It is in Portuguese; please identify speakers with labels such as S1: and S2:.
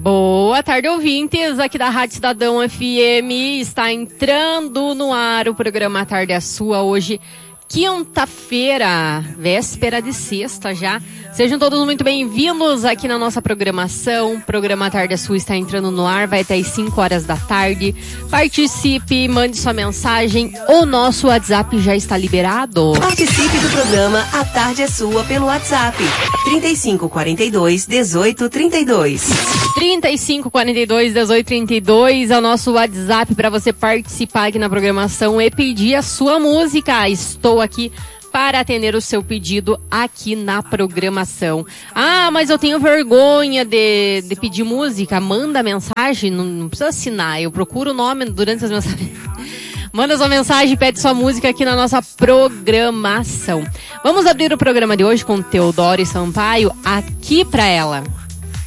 S1: Boa tarde, ouvintes, aqui da Rádio Cidadão FM, está entrando no ar o programa A Tarde é Sua, hoje, quinta-feira, véspera de sexta já. Sejam todos muito bem-vindos aqui na nossa programação. O programa A Tarde é Sua está entrando no ar, vai até às 5 horas da tarde. Participe, mande sua mensagem. O nosso WhatsApp já está liberado.
S2: Participe do programa A Tarde é Sua pelo WhatsApp 3542-1832.
S1: 3542-1832 é o nosso WhatsApp para você participar aqui na programação e pedir a sua música. Estou aqui para atender o seu pedido aqui na programação. Ah, mas eu tenho vergonha de pedir música. Manda mensagem, não precisa assinar. Eu procuro o nome durante as mensagens. Manda sua mensagem, pede sua música aqui na nossa programação. Vamos abrir o programa de hoje com Teodoro Sampaio, Aqui Pra Ela.